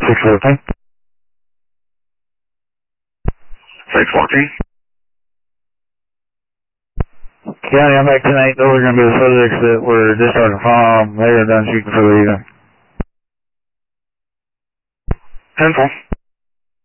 614. 614. County, I'm back tonight. Those are going to be the subjects that were discharged from. They are done shooting for the evening. 10-4.